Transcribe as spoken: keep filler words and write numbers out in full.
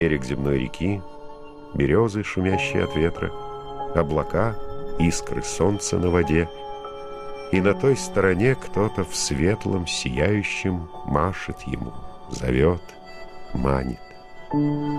Берег земной реки, березы, шумящие от ветра, облака, искры солнца на воде. И на той стороне кто-то в светлом, сияющем машет ему, зовет, манит.